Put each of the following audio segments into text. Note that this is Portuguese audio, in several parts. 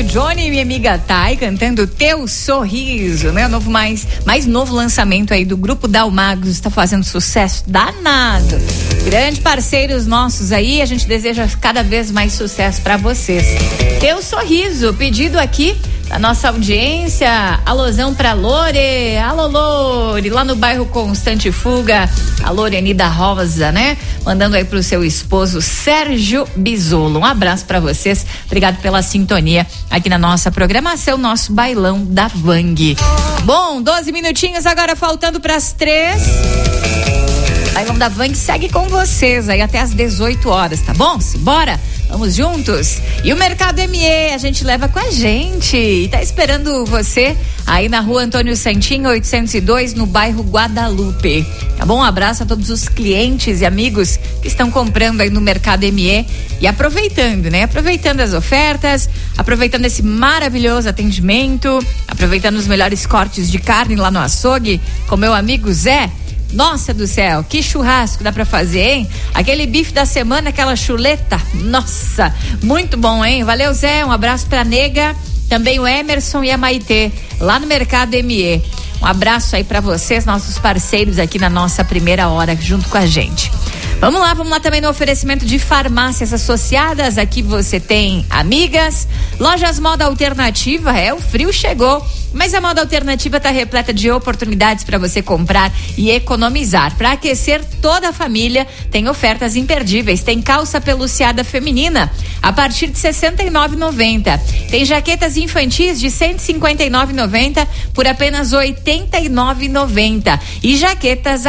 amigo Johnny e minha amiga Thay cantando Teu Sorriso, né? O mais novo lançamento aí do grupo Dalmagos, está fazendo sucesso danado. Grandes parceiros nossos aí, a gente deseja cada vez mais sucesso para vocês. Teu Sorriso, pedido aqui da nossa audiência. Alôzão pra Lore. Alô, Lore, lá no bairro Constante Fuga. A Loreni da Rosa, né? Mandando aí pro seu esposo Sérgio Bisolo. Um abraço pra vocês. Obrigado pela sintonia aqui na nossa programação, nosso bailão da Vang. Bom, 12 minutinhos agora faltando pras 3. Bailão da Vang segue com vocês aí até às 18 horas, tá bom? Simbora? Vamos juntos? E o Mercado ME, a gente leva com a gente. E tá esperando você aí na rua Antônio Santinho, 802, no bairro Guadalupe. Tá bom? Um abraço a todos os clientes e amigos que estão comprando aí no Mercado ME e aproveitando, né? Aproveitando as ofertas, aproveitando esse maravilhoso atendimento, aproveitando os melhores cortes de carne lá no açougue, com meu amigo Zé. Nossa do céu, que churrasco dá pra fazer, hein? Aquele bife da semana, aquela chuleta, nossa, muito bom, hein? Valeu, Zé, um abraço pra Nega, também o Emerson e a Maitê, lá no Mercado ME. Um abraço aí pra vocês, nossos parceiros aqui na nossa primeira hora, junto com a gente. Vamos lá também no oferecimento de farmácias associadas. Aqui você tem Amigas, Lojas Moda Alternativa. O frio chegou, mas a Moda Alternativa está repleta de oportunidades para você comprar e economizar. Para aquecer toda a família, tem ofertas imperdíveis. Tem calça peluciada feminina a partir de R$ 69,90. Tem jaquetas infantis de R$ 159,90 por apenas R$ 89,90. E jaquetas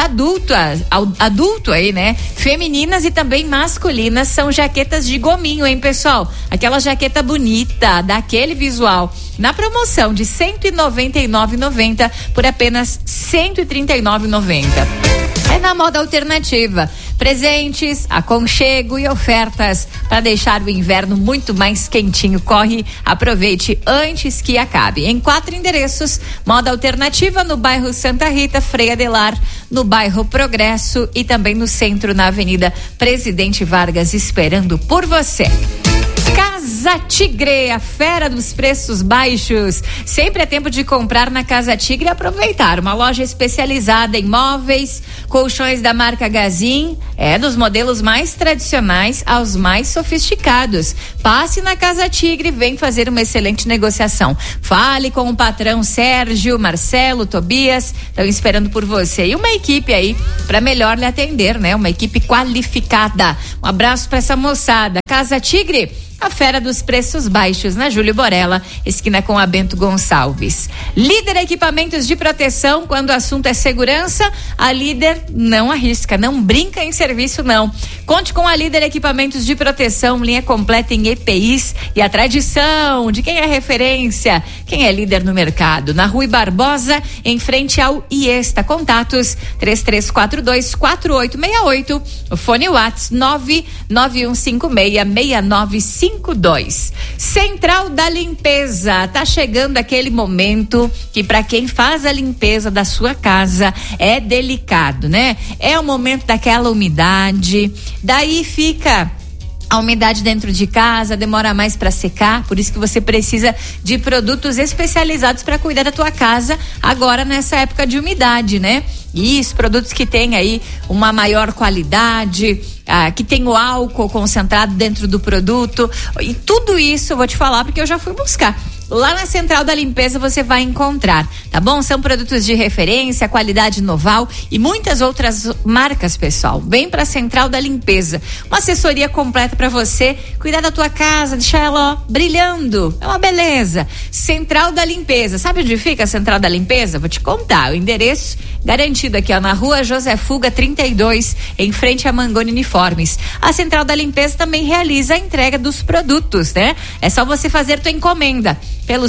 adulto aí, né? Femininas e também masculinas, são jaquetas de gominho, hein, pessoal? Aquela jaqueta bonita, daquele visual. Na promoção de R$ 199,90 por apenas R$ 139,90. É na Moda Alternativa. Presentes, aconchego e ofertas para deixar o inverno muito mais quentinho. Corre, aproveite antes que acabe. Em 4 endereços, Moda Alternativa no bairro Santa Rita, Frei Adelar, no bairro Progresso e também no centro, na Avenida Presidente Vargas, esperando por você. Casa Tigre, a fera dos preços baixos. Sempre é tempo de comprar na Casa Tigre e aproveitar. Uma loja especializada em móveis, colchões da marca Gazin, dos modelos mais tradicionais aos mais sofisticados. Passe na Casa Tigre e vem fazer uma excelente negociação. Fale com o patrão Sérgio, Marcelo, Tobias, estão esperando por você. E uma equipe aí para melhor lhe atender, né? Uma equipe qualificada. Um abraço para essa moçada. Casa Tigre, a fera dos preços baixos, na Júlio Borella, esquina com a Bento Gonçalves. Líder Equipamentos de Proteção, quando o assunto é segurança, a Líder não arrisca, não brinca em serviço, não. Conte com a Líder Equipamentos de Proteção, linha completa em EPIs e a tradição de quem é referência, quem é líder no mercado. Na Rui Barbosa, em frente ao Iesta. Contatos 3342-4868, o fone WhatsApp 991566952. Central da Limpeza, tá chegando aquele momento que para quem faz a limpeza da sua casa é delicado, né? É o momento daquela umidade, daí fica a umidade dentro de casa, demora mais para secar, por isso que você precisa de produtos especializados para cuidar da tua casa agora nessa época de umidade, né? Isso, produtos que tem aí uma maior qualidade, que tem o álcool concentrado dentro do produto, e tudo isso eu vou te falar porque eu já fui buscar. Lá na Central da Limpeza você vai encontrar, tá bom? São produtos de referência, qualidade Noval e muitas outras marcas, pessoal. Vem pra Central da Limpeza. Uma assessoria completa pra você cuidar da tua casa, deixar ela, ó, brilhando. É uma beleza. Central da Limpeza. Sabe onde fica a Central da Limpeza? Vou te contar. O endereço garantido aqui, ó, na rua José Fuga 32, em frente a Mangoni Uniformes. A Central da Limpeza também realiza a entrega dos produtos, né? É só você fazer tua encomenda pelo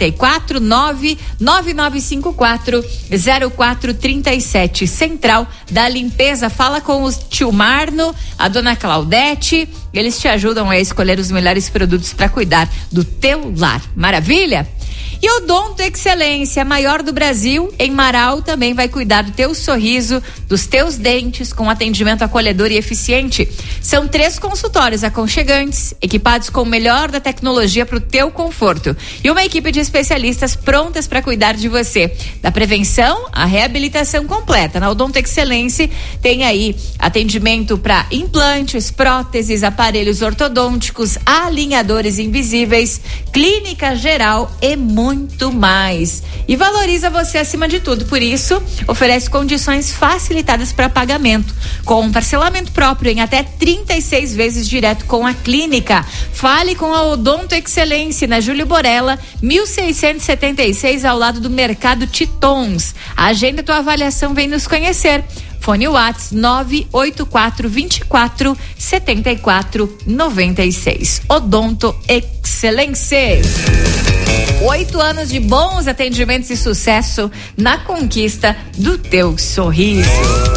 549-9954-0437. Central da Limpeza. Fala com o tio Marno, a dona Claudete, eles te ajudam a escolher os melhores produtos para cuidar do teu lar. Maravilha? E Odonto Excelência, a maior do Brasil, em Marau, também vai cuidar do teu sorriso, dos teus dentes, com atendimento acolhedor e eficiente. São 3 consultórios aconchegantes, equipados com o melhor da tecnologia para o teu conforto. E uma equipe de especialistas prontas para cuidar de você. Da prevenção à reabilitação completa. Na Odonto Excelência tem aí atendimento para implantes, próteses, aparelhos ortodônticos, alinhadores invisíveis, clínica geral e muito mais. E valoriza você acima de tudo. Por isso, oferece condições facilitadas para pagamento, com um parcelamento próprio em até 36 vezes direto com a clínica. Fale com a Odonto Excelência na Júlio Borella, 1676, ao lado do Mercado Titons. Agenda tua avaliação, vem nos conhecer. Fone WhatsApp 984247496. Odonto Excelência. 8 anos de bons atendimentos e sucesso na conquista do teu sorriso.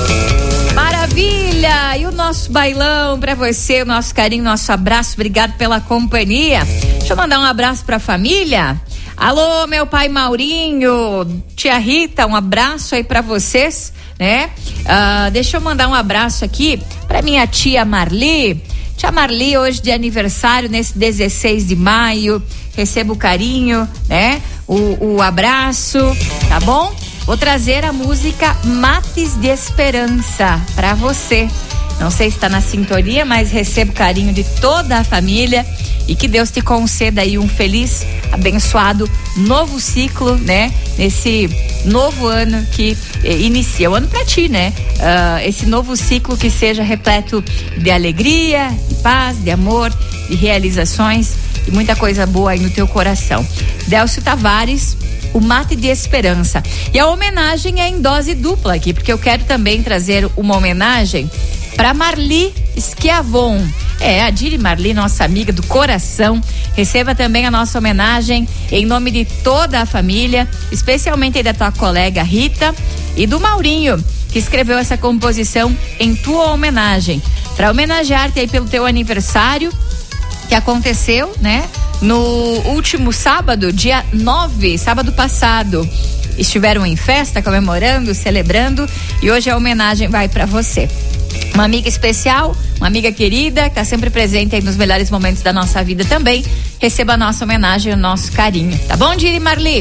Maravilha! E o nosso bailão pra você, o nosso carinho, nosso abraço, obrigado pela companhia. Deixa eu mandar um abraço pra família. Alô, meu pai Maurinho, tia Rita, um abraço aí pra vocês, né? Deixa eu mandar um abraço aqui pra minha tia Marli. Tia Marli, hoje de aniversário, nesse 16 de maio, receba o carinho, né? O abraço, tá bom? Vou trazer a música Mates de Esperança pra você. Não sei se está na sintonia, mas recebo o carinho de toda a família e que Deus te conceda aí um feliz, abençoado novo ciclo, né? Nesse novo ano que inicia, o ano pra ti, né? Esse novo ciclo que seja repleto de alegria, de paz, de amor, de realizações e muita coisa boa aí no teu coração. Délcio Tavares, o Mate de Esperança. E a homenagem é em dose dupla aqui, porque eu quero também trazer uma homenagem para Marli Schiavon. A Diri Marli, nossa amiga do coração. Receba também a nossa homenagem em nome de toda a família, especialmente aí da tua colega Rita e do Maurinho, que escreveu essa composição em tua homenagem. Para homenagear-te aí pelo teu aniversário, que aconteceu, né? No último sábado, dia 9, sábado passado. Estiveram em festa, comemorando, celebrando, e hoje a homenagem vai para você. Uma amiga especial, uma amiga querida, que está sempre presente aí nos melhores momentos da nossa vida também. Receba a nossa homenagem, o nosso carinho. Tá bom, Diri Marli?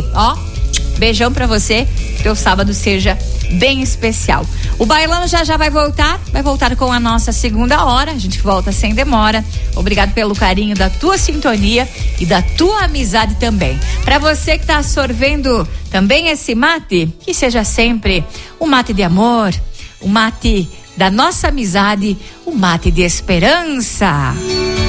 Beijão pra você, que teu sábado seja bem especial. O bailão já vai voltar com a nossa segunda hora, a gente volta sem demora. Obrigado pelo carinho da tua sintonia e da tua amizade também. Pra você que tá sorvendo também esse mate, que seja sempre um mate de amor, um mate da nossa amizade, um mate de esperança.